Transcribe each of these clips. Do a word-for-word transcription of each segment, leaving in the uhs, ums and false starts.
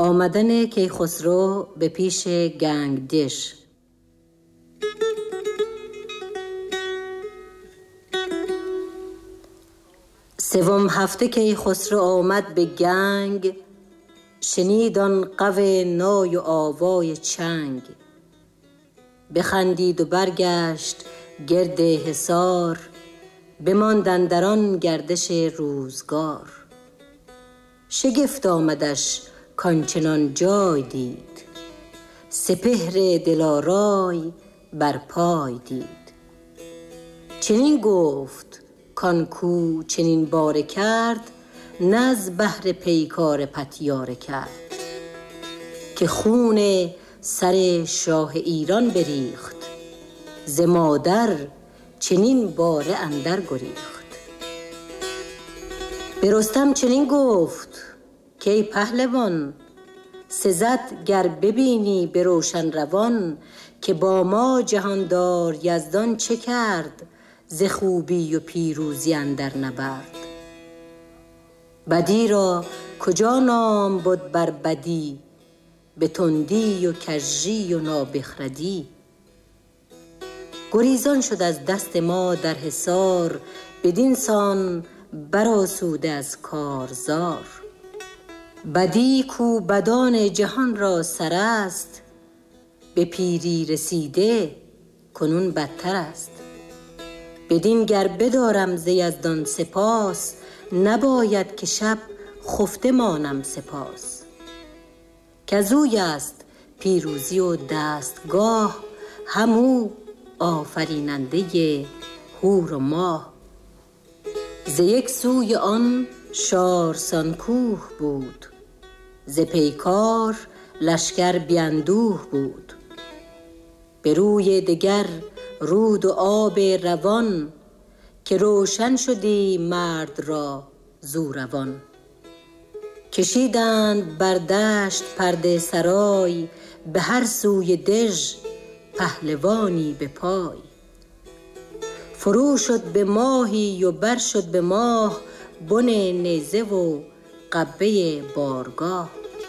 آمدن کیخسرو به پیش گنگدش. سوم هفته کیخسرو آمد به گنگ، شنید آن غو نای و آوای چنگ. بخندید و برگشت گرد حصار، بماند اندر آن گردش روزگار. شگفت آمدش کانچنان جای دید، سپهر دلارای بر پای دید. چنین گفت کان کو چنین باره کرد، نه از بهر پیکار پتیاره کرد. که خون سر شاه ایران بریخت، ز مادر چنین باره اندر گریخت. به رستم چنین گفت که ای پهلوان، سزد گر ببینی به روشن روان. که با ما جهاندار یزدان چه کرد، ز خوبی و پیروزی اندر نبرد. بدی را کجا نام بد بر بدی، به تندی و کژی و نابخردی. گریزان شد از دست ما در حصار، بدین سان برآسوده از کارزار. بدی کو بدان جهان را سر است، به پیری رسیده کنون بدتر است. بدین گر بدارم ز یزدان سپاس، نباید که شب خفته مانم سپاس. کزوی است پیروزی و دستگاه، همو آفریننده هور و ماه. ز یک سوی آن شارسان کوه بود، ز پیکار لشکر بی اندوه بود. به روی دگر رود و آب روان، که روشن شدی مرد را زو روان. کشیدند بر دشت پرده سرای، به هر سوی دژ پهلوانی به پای. فرو شد به ماهی و بر شد به ماه، بن نیزه و قبه بارگاه.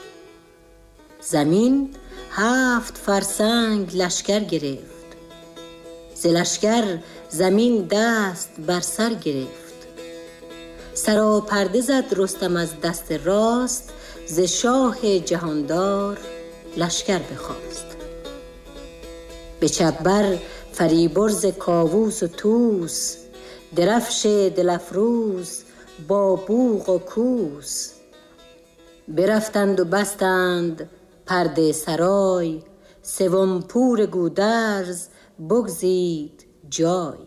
زمین هفت فرسنگ لشکر گرفت، ز لشکر زمین دست بر سر گرفت. سراپرده زد رستم از دست راست، ز شاه جهاندار لشکر بخواست. به چپ بر فریبرز کاووس و طوس، درفش دل افروز با بوق و کوس. برفتند و بستند پرده سرای، سوم پور گودرز بگزید جای.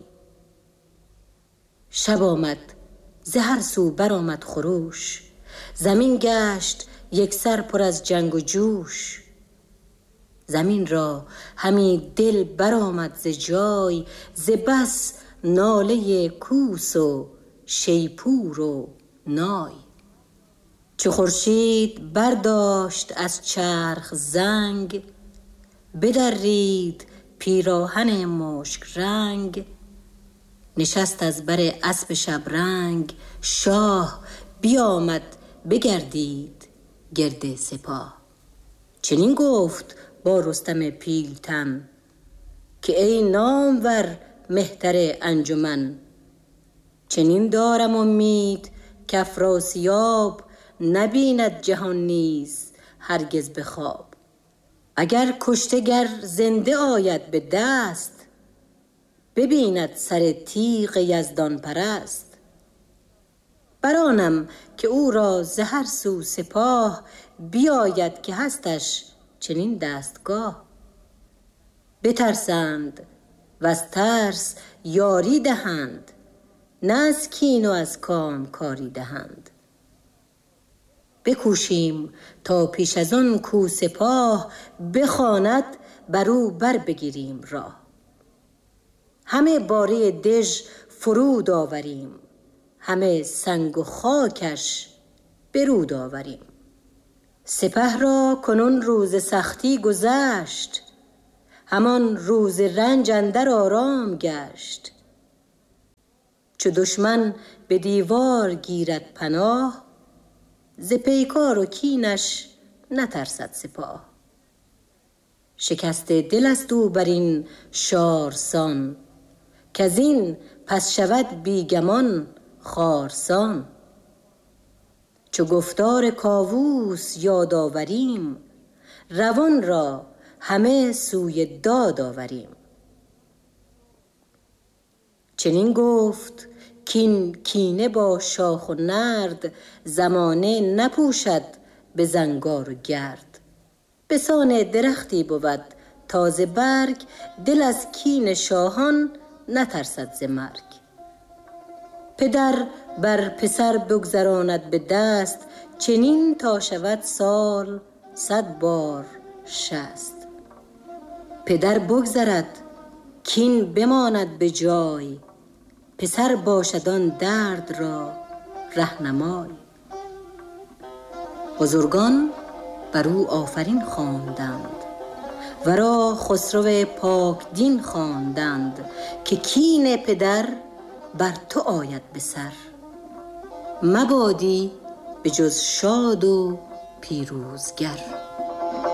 شب آمد ز هر سو برآمد خروش، زمین گشت یکسر پر از جنگ و جوش. زمین را همی دل برآمد ز جای، ز بس ناله کوس و شیپور و نای. چو خورشید برداشت از چرخ زنگ، بدرید پیراهن مشک رنگ. نشست از بر اسب شبرنگ، شاه بیامد بگردید گرد سپاه. چنین گفت با رستم پیلتن، که ای نامور مهتر انجمن. چنین دارم امید که افراسیاب، نبیند جهان نیز هرگز به خواب. اگر کشته گر زنده آید به دست، ببیند سر تیغ یزدان پرست. برانم که او را ز هر سو سپاه، بیاید که هستش چنین دستگاه. بترسند و از ترس یاری دهند، نه از کین و از کام کاری دهند. بکوشیم تا پیش از آن کو سپاه، بخواند بر او بر بگیریم راه. همه باره دژ فرود آوریم، همه سنگ و خاکش برود آوریم. سپه را کنون روز سختی گذشت، همان روز رنج اندر آرام گشت. چو دشمن به دیوار گیرد پناه، ز پیکار و کینش نترسد سپاه. شکست دل است او بر این شارسان، کز این پس شود بی گمان خارسان. چو گفتار کاووس یاد آوریم، روان را همه سوی داد آوریم. چنین گفت کین کینه با شاخ و نرد، زمانه نپوشد به زنگار و گرد. بسان درختی بود تازه برگ، دل از کین شاهان نترسد ز مرگ. پدر بر پسر بگذراند به دست، چنین تا شود سال صد بار شصت. پدر بگذرد کین بماند به جای، پسر باشد آن درد را رهنمای. بزرگان بر او آفرین خواندند، ورا خسرو پاک دین خواندند. که کین پدر بر تو آید به سر، مبادی به جز شاد و پیروزگر.